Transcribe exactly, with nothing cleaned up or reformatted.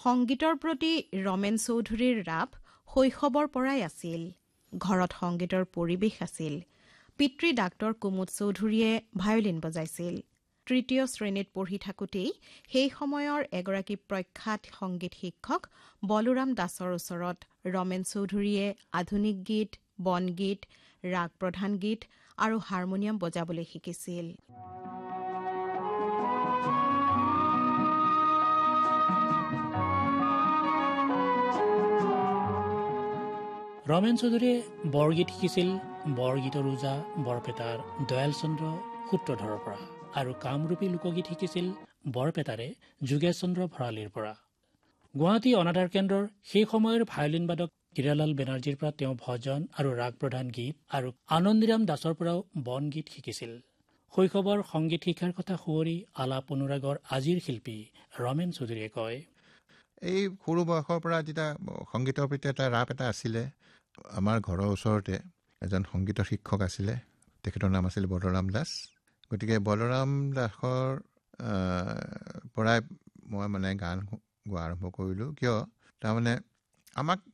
সংগীতৰ প্ৰতি ৰমেন চৌধুৰীৰ ৰাপ শৈশৱৰ পৰাই আছিল। ঘৰত সংগীতৰ পৰিৱেশ আছিল। পিতৃ ডাক্তৰ কুমুদ চৌধুৰীয়ে ভায়লিন বজাইছিল। তৃতীয় শ্ৰেণীত পঢ়ি থাকোঁতেই সেই সময়ৰ এগৰাকী প্ৰখ্যাত সংগীত শিক্ষক বলোৰাম দাসৰ ওচৰত ৰমেন চৌধুৰীয়ে আধুনিক গীত, বনগীত, ৰাগ প্ৰধান গীত আৰু হাৰমনিয়াম বজাবলৈ শিকিছিল। ৰমেন চৌধুৰীয়ে বৰগীত শিকিছিল বৰগীতৰ ওজা বৰপেটাৰ দয়াল চন্দ্ৰ সূত্ৰধৰৰ পৰা আৰু কামৰূপী লোকগীত শিকিছিল বৰপেটাৰে যোগেশ চন্দ্ৰ ভৰালীৰ পৰা। গুৱাহাটী অনাতাঁৰ কেন্দ্ৰৰ সেই সময়ৰ ভায়লিনবাদক হীৰালাল বেনাৰ্জীৰ পৰা তেওঁ ভজন আৰু ৰাগ প্ৰধান গীত আৰু আনন্দীৰাম দাসৰ পৰাও বনগীত শিকিছিল। শৈশৱৰ সংগীত শিক্ষাৰ কথা সুঁৱৰি আলাপ অনুৰাগৰ আজিৰ শিল্পী ৰমেন চৌধুৰীয়ে কয়, এই সৰু বয়সৰ পৰা যেতিয়া সংগীতৰ প্ৰতি এটা ৰাপ এটা আছিলে, আমাৰ ঘৰৰ ওচৰতে এজন সংগীতৰ শিক্ষক আছিলে, তেখেতৰ নাম আছিল বলোৰাম দাস। গতিকে বলোৰাম দাসৰ পৰাই মই মানে গান গোৱা আৰম্ভ কৰিলোঁ। কিয় তাৰমানে আমাক